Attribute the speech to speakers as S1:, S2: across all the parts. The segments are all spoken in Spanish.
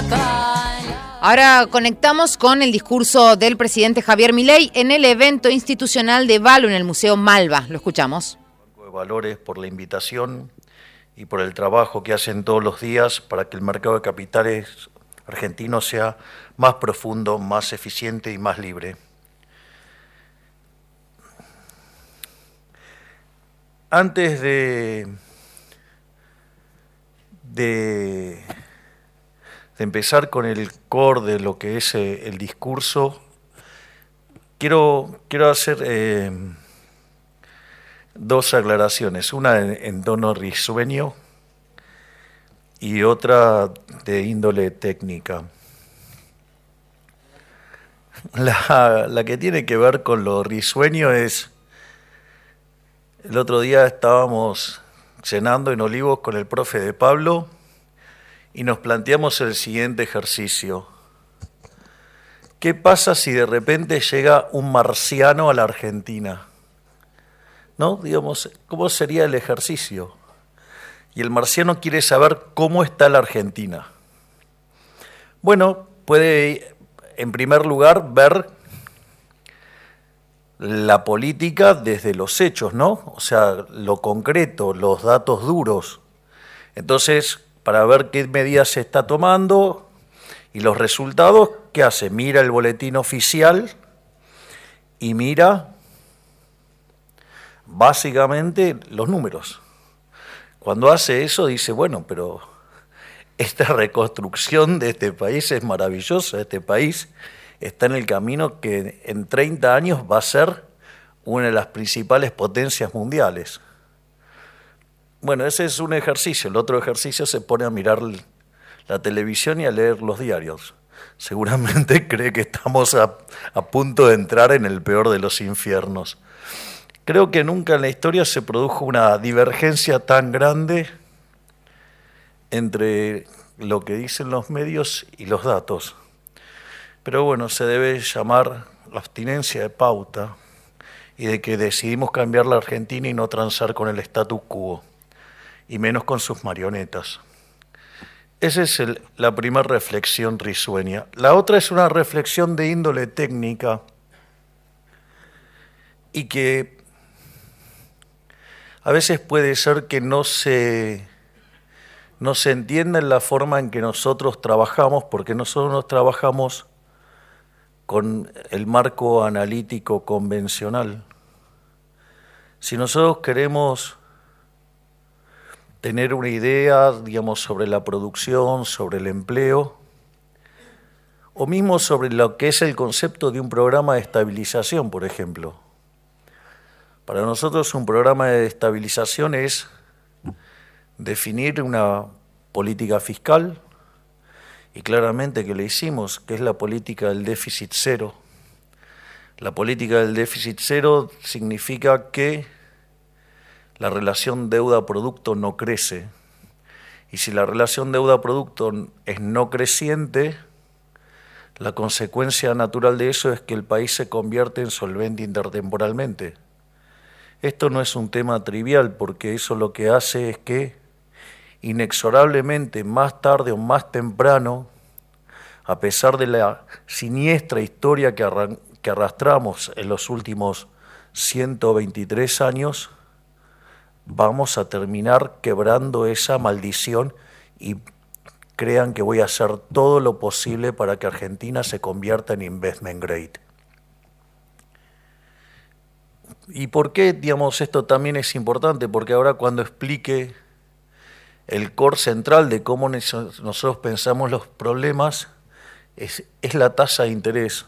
S1: Ahora conectamos con el discurso del presidente Javier Milei en el evento institucional de Valo en el Museo Malva. Lo escuchamos.
S2: Banco de Valores por la invitación y por el trabajo que hacen todos los días para que el mercado de capitales argentino sea más profundo, más eficiente y más libre. Antes de empezar con el core de lo que es el discurso, quiero hacer dos aclaraciones, una en tono risueño y otra de índole técnica. La que tiene que ver con lo risueño es, el otro día estábamos cenando en Olivos con el profe de Pablo y nos planteamos el siguiente ejercicio. ¿Qué pasa si de repente llega un marciano a la Argentina? ¿No? Digamos, ¿cómo sería el ejercicio? Y el marciano quiere saber cómo está la Argentina. Bueno, puede, en primer lugar, ver la política desde los hechos, ¿no? O sea, lo concreto, los datos duros. Entonces, para ver qué medidas se está tomando y los resultados, ¿qué hace? Mira el boletín oficial y mira básicamente los números. Cuando hace eso dice, bueno, pero esta reconstrucción de este país es maravillosa, este país está en el camino que en 30 años va a ser una de las principales potencias mundiales. Bueno, ese es un ejercicio. El otro ejercicio se pone a mirar la televisión y a leer los diarios. Seguramente cree que estamos a punto de entrar en el peor de los infiernos. Creo que nunca en la historia se produjo una divergencia tan grande entre lo que dicen los medios y los datos. Pero bueno, se debe llamar la abstinencia de pauta y de que decidimos cambiar la Argentina y no transar con el status quo, y menos con sus marionetas. Esa es la primera reflexión risueña. La otra es una reflexión de índole técnica y que a veces puede ser que no se entienda en la forma en que nosotros trabajamos, porque nosotros no trabajamos con el marco analítico convencional. Si nosotros queremos tener una idea, digamos, sobre la producción, sobre el empleo, o mismo sobre lo que es el concepto de un programa de estabilización, por ejemplo. Para nosotros un programa de estabilización es definir una política fiscal, y claramente que le hicimos, que es la política del déficit cero. La política del déficit cero significa que la relación deuda-producto no crece. Y si la relación deuda-producto es no creciente, la consecuencia natural de eso es que el país se convierte en solvente intertemporalmente. Esto no es un tema trivial, porque eso lo que hace es que inexorablemente, más tarde o más temprano, a pesar de la siniestra historia que arrastramos en los últimos 123 años, vamos a terminar quebrando esa maldición, y crean que voy a hacer todo lo posible para que Argentina se convierta en investment grade. ¿Y por qué, digamos, esto también es importante? Porque ahora cuando explique el core central de cómo nosotros pensamos los problemas, es la tasa de interés.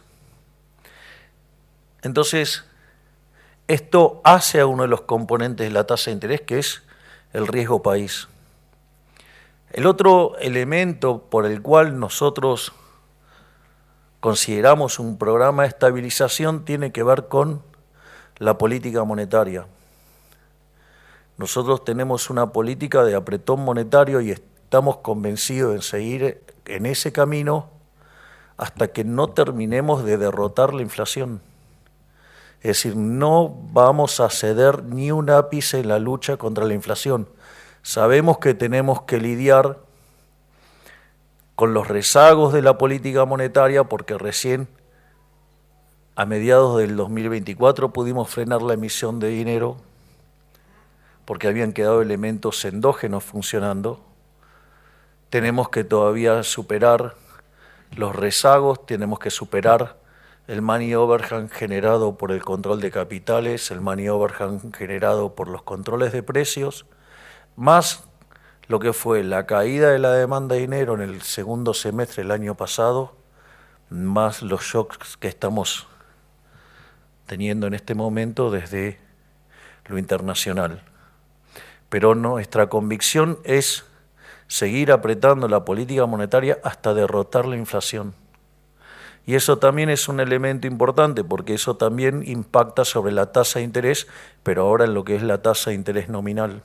S2: Entonces, esto hace a uno de los componentes de la tasa de interés, que es el riesgo país. El otro elemento por el cual nosotros consideramos un programa de estabilización tiene que ver con la política monetaria. Nosotros tenemos una política de apretón monetario y estamos convencidos en seguir en ese camino hasta que no terminemos de derrotar la inflación. Es decir, no vamos a ceder ni un ápice en la lucha contra la inflación. Sabemos que tenemos que lidiar con los rezagos de la política monetaria, porque recién a mediados del 2024 pudimos frenar la emisión de dinero, porque habían quedado elementos endógenos funcionando. Tenemos que todavía superar los rezagos, tenemos que superar el money overhang generado por el control de capitales, el money overhang generado por los controles de precios, más lo que fue la caída de la demanda de dinero en el segundo semestre del año pasado, más los shocks que estamos teniendo en este momento desde lo internacional. Pero nuestra convicción es seguir apretando la política monetaria hasta derrotar la inflación. Y eso también es un elemento importante, porque eso también impacta sobre la tasa de interés, pero ahora en lo que es la tasa de interés nominal.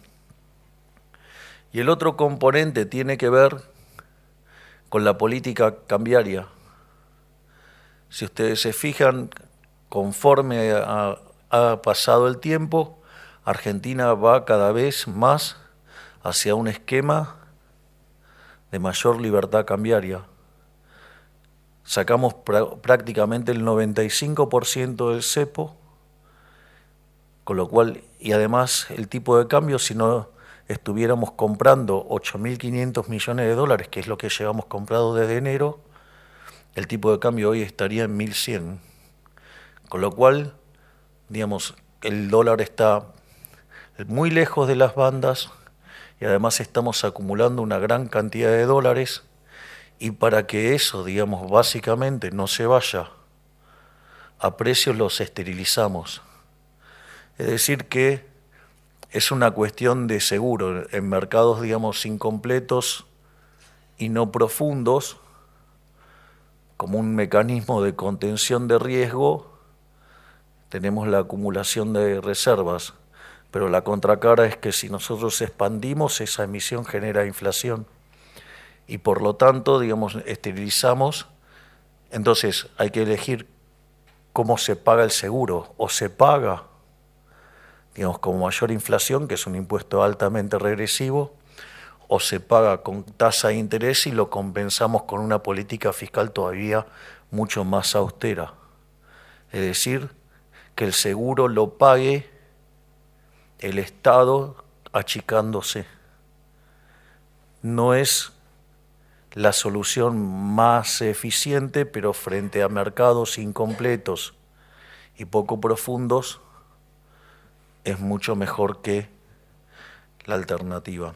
S2: Y el otro componente tiene que ver con la política cambiaria. Si ustedes se fijan, conforme ha pasado el tiempo, Argentina va cada vez más hacia un esquema de mayor libertad cambiaria. Sacamos prácticamente el 95% del cepo, con lo cual, y además el tipo de cambio, si no estuviéramos comprando 8.500 millones de dólares, que es lo que llevamos comprado desde enero, el tipo de cambio hoy estaría en 1.100. Con lo cual, digamos, el dólar está muy lejos de las bandas y además estamos acumulando una gran cantidad de dólares, y para que eso, digamos, básicamente no se vaya a precios, los esterilizamos. Es decir que es una cuestión de seguro. En mercados, digamos, incompletos y no profundos, como un mecanismo de contención de riesgo, tenemos la acumulación de reservas, pero la contracara es que si nosotros expandimos, esa emisión genera inflación y por lo tanto, digamos, esterilizamos. Entonces hay que elegir cómo se paga el seguro. O se paga, digamos, con mayor inflación, que es un impuesto altamente regresivo, o se paga con tasa de interés y lo compensamos con una política fiscal todavía mucho más austera. Es decir, que el seguro lo pague el Estado achicándose. No es la solución más eficiente, pero frente a mercados incompletos y poco profundos, es mucho mejor que la alternativa.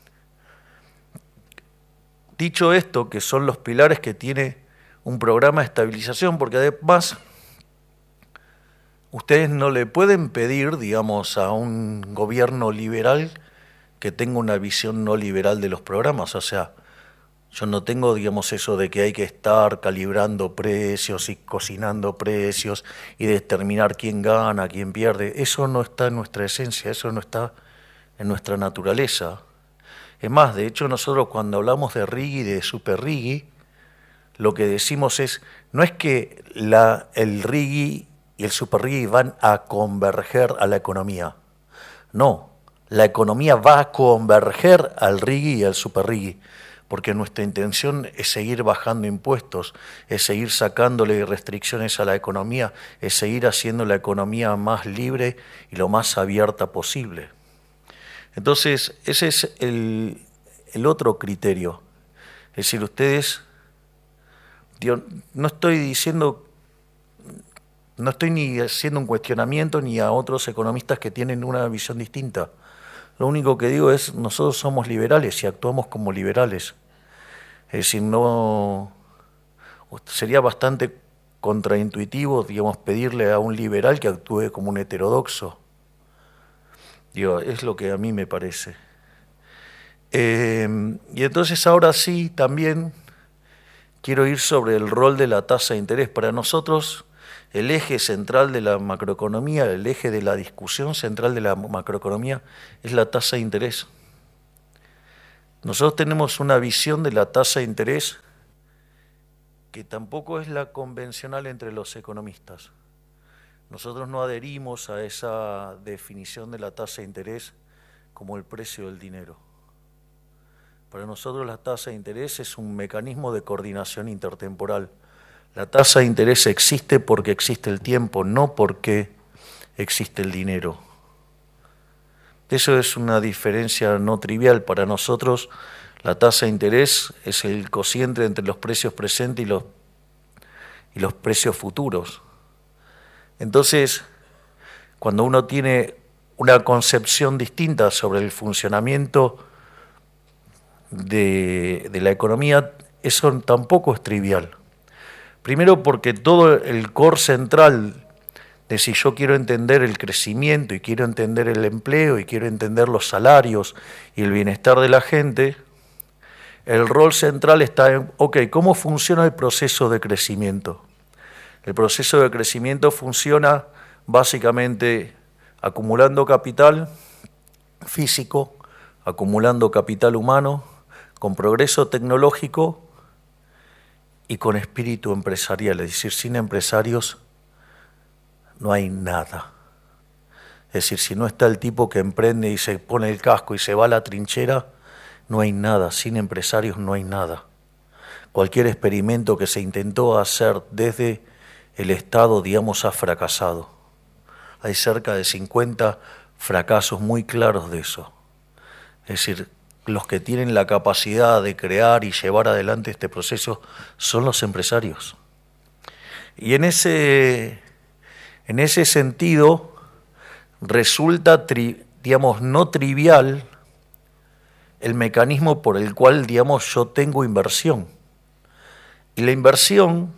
S2: Dicho esto, que son los pilares que tiene un programa de estabilización, porque además ustedes no le pueden pedir, digamos, a un gobierno liberal que tenga una visión no liberal de los programas. O sea, yo no tengo, digamos, eso de que hay que estar calibrando precios y cocinando precios y determinar quién gana, quién pierde. Eso no está en nuestra esencia, eso no está en nuestra naturaleza. Es más, de hecho, nosotros cuando hablamos de RIGI y de Super RIGI, lo que decimos es, no es que el RIGI y el Super RIGI van a converger a la economía. No, la economía va a converger al RIGI y al Super RIGI, porque nuestra intención es seguir bajando impuestos, es seguir sacándole restricciones a la economía, es seguir haciendo la economía más libre y lo más abierta posible. Entonces, ese es el otro criterio. Es decir, ustedes, no estoy ni haciendo un cuestionamiento ni a otros economistas que tienen una visión distinta. Lo único que digo es, nosotros somos liberales y actuamos como liberales. Es decir, no sería bastante contraintuitivo, digamos, pedirle a un liberal que actúe como un heterodoxo. Digo, es lo que a mí me parece. Y entonces ahora sí, también quiero ir sobre el rol de la tasa de interés. Para nosotros, el eje central de la macroeconomía, el eje de la discusión central de la macroeconomía es la tasa de interés. Nosotros tenemos una visión de la tasa de interés que tampoco es la convencional entre los economistas. Nosotros no adherimos a esa definición de la tasa de interés como el precio del dinero. Para nosotros la tasa de interés es un mecanismo de coordinación intertemporal. La tasa de interés existe porque existe el tiempo, no porque existe el dinero. Eso es una diferencia no trivial. Para nosotros la tasa de interés es el cociente entre los precios presentes y los precios futuros. Entonces, cuando uno tiene una concepción distinta sobre el funcionamiento de la economía, eso tampoco es trivial. Primero porque todo el core central de si yo quiero entender el crecimiento y quiero entender el empleo y quiero entender los salarios y el bienestar de la gente, el rol central está en, ¿cómo funciona el proceso de crecimiento? El proceso de crecimiento funciona básicamente acumulando capital físico, acumulando capital humano, con progreso tecnológico y con espíritu empresarial. Es decir, sin empresarios no hay nada. Es decir, si no está el tipo que emprende y se pone el casco y se va a la trinchera, no hay nada. Sin empresarios no hay nada. Cualquier experimento que se intentó hacer desde el Estado, digamos, ha fracasado. Hay cerca de 50 fracasos muy claros de eso. Es decir, los que tienen la capacidad de crear y llevar adelante este proceso son los empresarios. Y en ese sentido resulta, no trivial el mecanismo por el cual, yo tengo inversión. Y la inversión,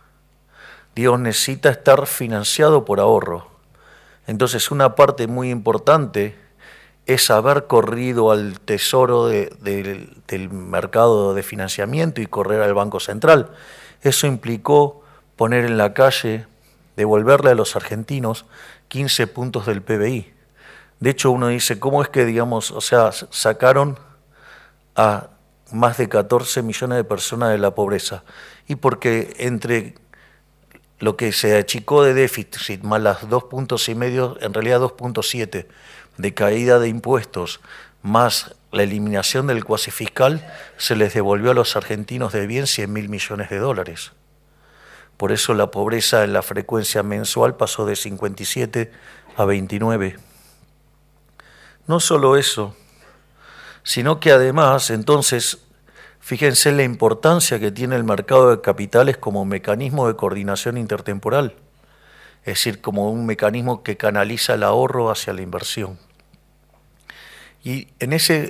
S2: necesita estar financiado por ahorro. Entonces, una parte muy importante es haber corrido al tesoro del mercado de financiamiento y correr al Banco Central. Eso implicó poner en la calle, devolverle a los argentinos 15 puntos del PBI. De hecho, uno dice, ¿cómo es que, sacaron a más de 14 millones de personas de la pobreza? Y porque entre lo que se achicó de déficit más las 2,5 puntos, en realidad 2,7 de caída de impuestos, más la eliminación del cuasi fiscal, se les devolvió a los argentinos de bien 100.000 millones de dólares. Por eso la pobreza en la frecuencia mensual pasó de 57 a 29. No solo eso, sino que además, entonces, fíjense la importancia que tiene el mercado de capitales como mecanismo de coordinación intertemporal, es decir, como un mecanismo que canaliza el ahorro hacia la inversión. Y en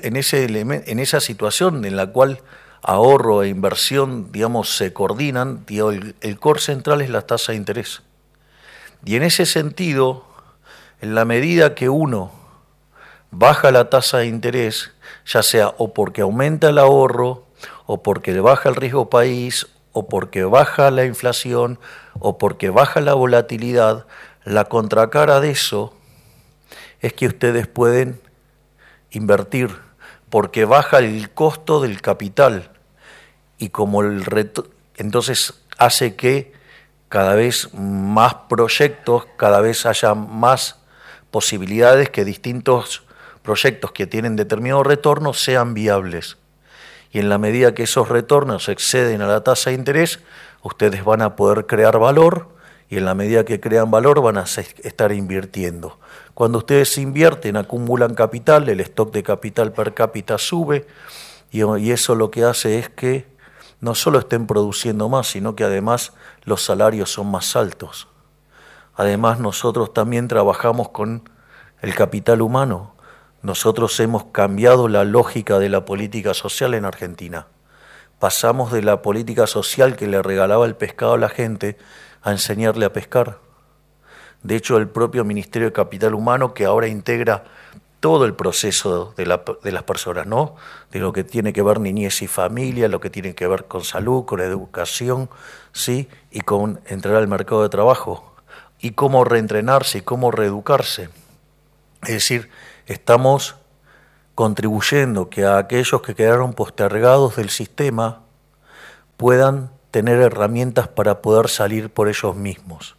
S2: esa situación en la cual ahorro e inversión, se coordinan, el core central es la tasa de interés. Y en ese sentido, en la medida que uno baja la tasa de interés, ya sea o porque aumenta el ahorro, o porque baja el riesgo país, o porque baja la inflación, o porque baja la volatilidad, la contracara de eso es que ustedes pueden invertir, porque baja el costo del capital y como entonces hace que cada vez más proyectos, cada vez haya más posibilidades que distintos proyectos que tienen determinado retorno sean viables. Y en la medida que esos retornos exceden a la tasa de interés, ustedes van a poder crear valor y en la medida que crean valor van a estar invirtiendo. Cuando ustedes invierten, acumulan capital, el stock de capital per cápita sube y eso lo que hace es que no solo estén produciendo más, sino que además los salarios son más altos. Además, nosotros también trabajamos con el capital humano. Nosotros hemos cambiado la lógica de la política social en Argentina. Pasamos de la política social que le regalaba el pescado a la gente a enseñarle a pescar. De hecho, el propio Ministerio de Capital Humano, que ahora integra todo el proceso de las personas, ¿no? De lo que tiene que ver niñez y familia, lo que tiene que ver con salud, con educación, ¿sí? Y con entrar al mercado de trabajo, y cómo reentrenarse y cómo reeducarse. Es decir, estamos contribuyendo que a aquellos que quedaron postergados del sistema puedan tener herramientas para poder salir por ellos mismos.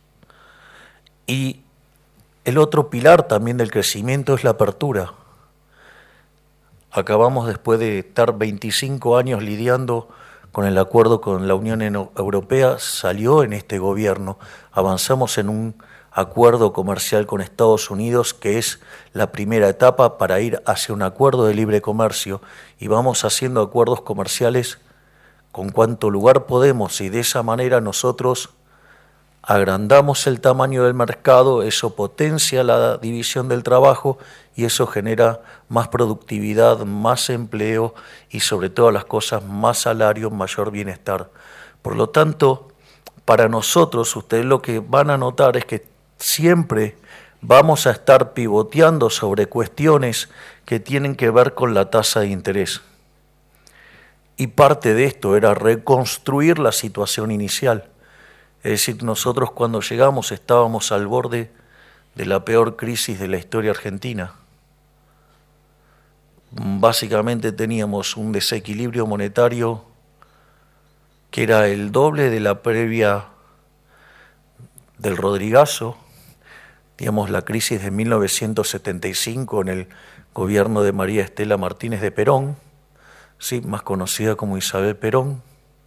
S2: Y el otro pilar también del crecimiento es la apertura. acabamos después de estar 25 años lidiando con el acuerdo con la Unión Europea, salió en este gobierno. Avanzamos en un acuerdo comercial con Estados Unidos, que es la primera etapa para ir hacia un acuerdo de libre comercio, y vamos haciendo acuerdos comerciales con cuanto lugar podemos, y de esa manera nosotros agrandamos el tamaño del mercado, eso potencia la división del trabajo y eso genera más productividad, más empleo y sobre todas las cosas más salario, mayor bienestar. Por lo tanto, para nosotros, ustedes lo que van a notar es que siempre vamos a estar pivoteando sobre cuestiones que tienen que ver con la tasa de interés. Y parte de esto era reconstruir la situación inicial. Es decir, nosotros cuando llegamos estábamos al borde de la peor crisis de la historia argentina. Básicamente teníamos un desequilibrio monetario que era el doble de la previa del Rodrigazo, digamos la crisis de 1975 en el gobierno de María Estela Martínez de Perón, ¿sí?, más conocida como Isabel Perón,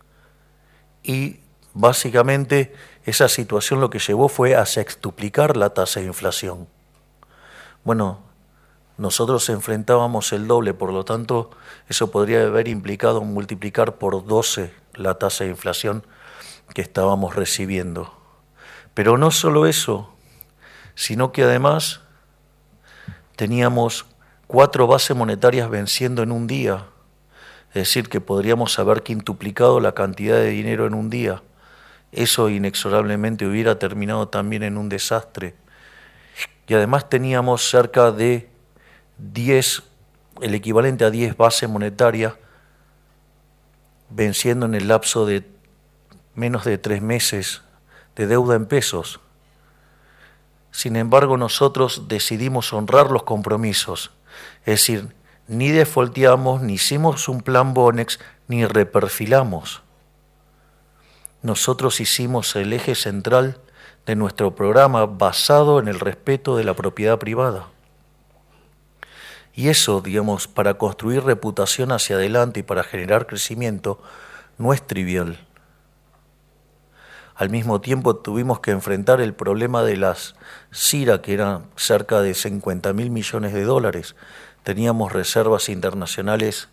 S2: y básicamente esa situación lo que llevó fue a sextuplicar la tasa de inflación. Bueno, nosotros enfrentábamos el doble, por lo tanto eso podría haber implicado multiplicar por 12 la tasa de inflación que estábamos recibiendo. Pero no solo eso, sino que además teníamos 4 bases monetarias venciendo en un día, es decir, que podríamos haber quintuplicado la cantidad de dinero en un día. Eso inexorablemente hubiera terminado también en un desastre. Y además teníamos cerca de 10, el equivalente a 10 bases monetarias venciendo en el lapso de menos de 3 meses de deuda en pesos. Sin embargo, nosotros decidimos honrar los compromisos, es decir, ni defaulteamos, ni hicimos un plan Bonex, ni reperfilamos. Nosotros hicimos el eje central de nuestro programa basado en el respeto de la propiedad privada. Y eso, digamos, para construir reputación hacia adelante y para generar crecimiento, no es trivial. Al mismo tiempo tuvimos que enfrentar el problema de las CIRA, que eran cerca de 50.000 millones de dólares. Teníamos reservas internacionales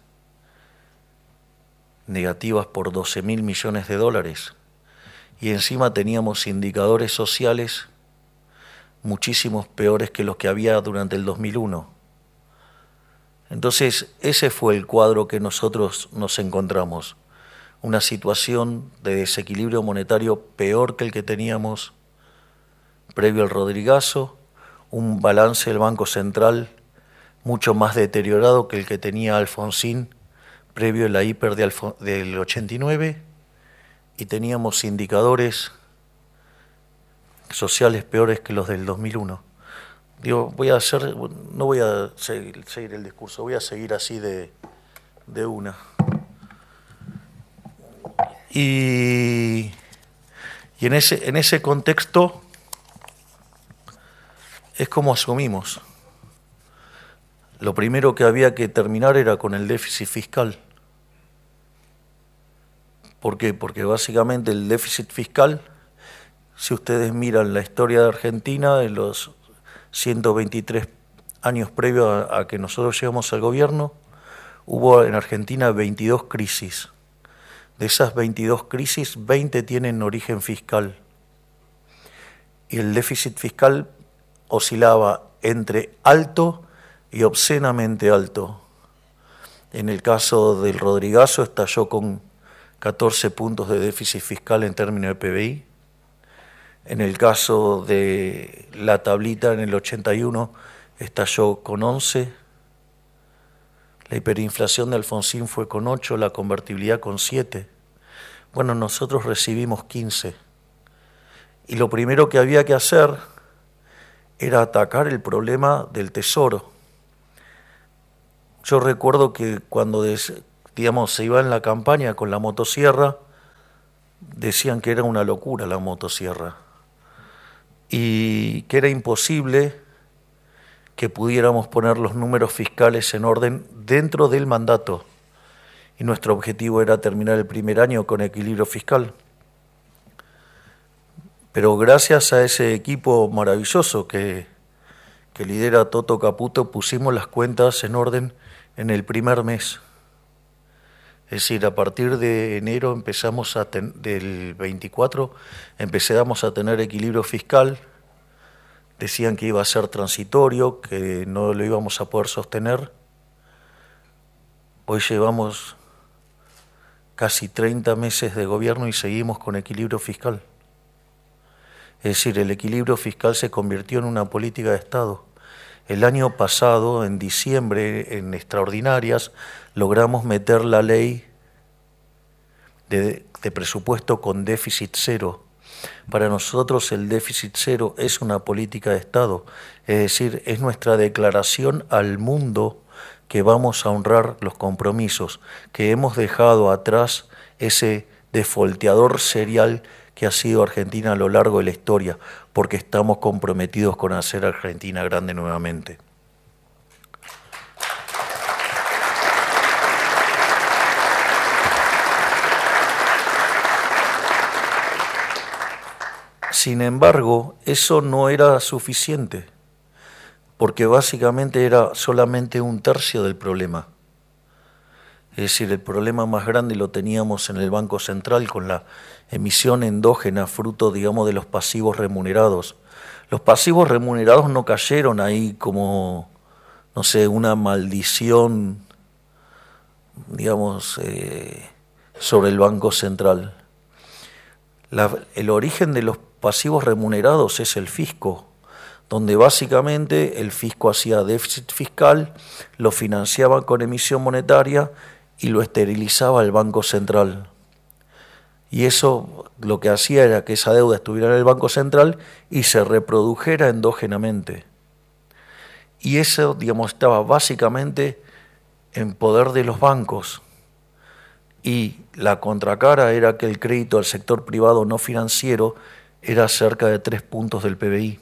S2: negativas por 12.000 millones de dólares. Y encima teníamos indicadores sociales muchísimos peores que los que había durante el 2001. Entonces, ese fue el cuadro que nosotros nos encontramos. Una situación de desequilibrio monetario peor que el que teníamos previo al Rodrigazo, un balance del Banco Central mucho más deteriorado que el que tenía Alfonsín previo a la hiper del 89, y teníamos indicadores sociales peores que los del 2001. Digo, no voy a seguir el discurso, voy a seguir así de una. Y en ese contexto es como asumimos. Lo primero que había que terminar era con el déficit fiscal. ¿Por qué? Porque básicamente el déficit fiscal, si ustedes miran la historia de Argentina, en los 123 años previos a que nosotros llegamos al gobierno, hubo en Argentina 22 crisis. De esas 22 crisis, 20 tienen origen fiscal. Y el déficit fiscal oscilaba entre alto y obscenamente alto. En el caso del Rodrigazo estalló con 14 puntos de déficit fiscal en términos de PBI. En el caso de la tablita en el 81 estalló con 11. La hiperinflación de Alfonsín fue con 8, la convertibilidad con 7. Bueno, nosotros recibimos 15. Y lo primero que había que hacer era atacar el problema del tesoro. Yo recuerdo que cuando se iba en la campaña con la motosierra, decían que era una locura la motosierra y que era imposible que pudiéramos poner los números fiscales en orden dentro del mandato. Y nuestro objetivo era terminar el primer año con equilibrio fiscal. Pero gracias a ese equipo maravilloso que lidera Toto Caputo, pusimos las cuentas en orden en el primer mes. Es decir, a partir de enero del 24 empezamos a tener equilibrio fiscal. Decían que iba a ser transitorio, que no lo íbamos a poder sostener. Hoy llevamos casi 30 meses de gobierno y seguimos con equilibrio fiscal. Es decir, el equilibrio fiscal se convirtió en una política de Estado. El año pasado, en diciembre, en extraordinarias, logramos meter la ley de presupuesto con déficit cero. Para nosotros el déficit cero es una política de Estado, es decir, es nuestra declaración al mundo que vamos a honrar los compromisos, que hemos dejado atrás ese defolteador serial que ha sido Argentina a lo largo de la historia, porque estamos comprometidos con hacer Argentina grande nuevamente. Sin embargo, eso no era suficiente, porque básicamente era solamente un tercio del problema. Es decir, el problema más grande lo teníamos en el Banco Central con la emisión endógena, fruto, digamos, de los pasivos remunerados. Los pasivos remunerados no cayeron ahí como, no sé, una maldición, digamos, sobre el Banco Central. El origen de los pasivos remunerados es el fisco, donde básicamente el fisco hacía déficit fiscal, lo financiaba con emisión monetaria y lo esterilizaba el Banco Central. Y eso lo que hacía era que esa deuda estuviera en el Banco Central y se reprodujera endógenamente. Y eso, digamos, estaba básicamente en poder de los bancos. Y la contracara era que el crédito al sector privado no financiero era cerca de 3 puntos del PBI.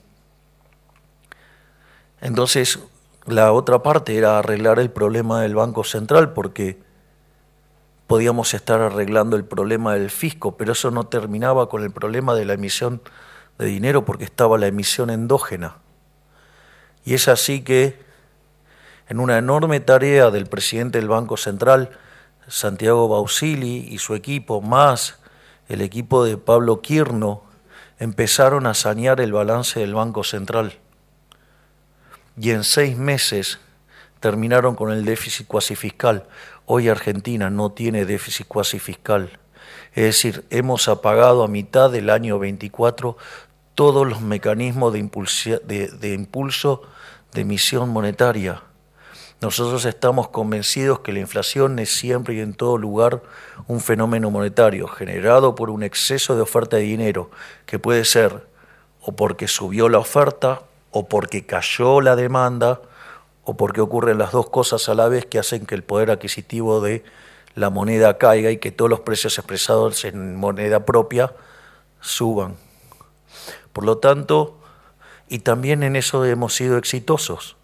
S2: Entonces, la otra parte era arreglar el problema del Banco Central, porque podíamos estar arreglando el problema del fisco, pero eso no terminaba con el problema de la emisión de dinero, porque estaba la emisión endógena. Y es así que, en una enorme tarea del presidente del Banco Central, Santiago Bausili y su equipo, más el equipo de Pablo Quirno, empezaron a sanear el balance del Banco Central. Y en 6 meses terminaron con el déficit cuasi fiscal. Hoy Argentina no tiene déficit cuasi fiscal. Es decir, hemos apagado a mitad del año 24 todos los mecanismos de impulso de emisión monetaria. Nosotros estamos convencidos que la inflación es siempre y en todo lugar un fenómeno monetario generado por un exceso de oferta de dinero, que puede ser o porque subió la oferta, o porque cayó la demanda, o porque ocurren las dos cosas a la vez que hacen que el poder adquisitivo de la moneda caiga y que todos los precios expresados en moneda propia suban. Por lo tanto, y también en eso hemos sido exitosos,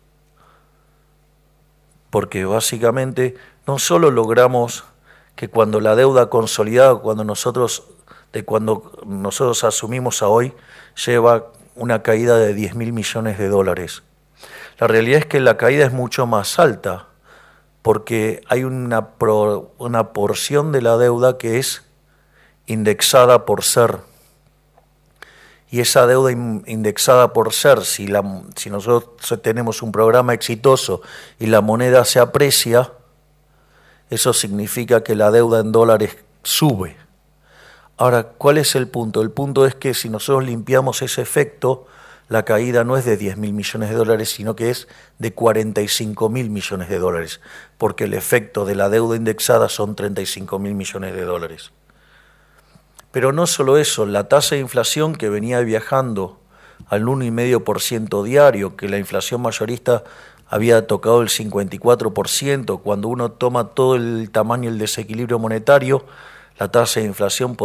S2: porque básicamente no solo logramos que cuando la deuda consolidada, cuando nosotros asumimos a hoy, lleva una caída de 10.000 millones de dólares. La realidad es que la caída es mucho más alta, porque hay una porción de la deuda que es indexada por ser. Y esa deuda indexada por ser, si nosotros tenemos un programa exitoso y la moneda se aprecia, eso significa que la deuda en dólares sube. Ahora, ¿cuál es el punto? El punto es que si nosotros limpiamos ese efecto, la caída no es de 10.000 millones de dólares, sino que es de 45.000 millones de dólares, porque el efecto de la deuda indexada son 35.000 millones de dólares. Pero no solo eso, la tasa de inflación que venía viajando al 1,5% diario, que la inflación mayorista había tocado el 54%, cuando uno toma todo el tamaño del desequilibrio monetario, la tasa de inflación